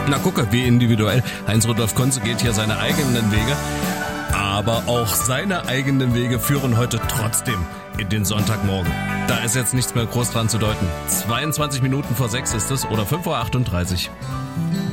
Na gucke, wie individuell. Heinz-Rudolf Kunze geht hier seine eigenen Wege. Aber auch seine eigenen Wege führen heute trotzdem in den Sonntagmorgen. Da ist jetzt nichts mehr groß dran zu deuten. 22 Minuten vor 6 ist es oder 5:38 Uhr.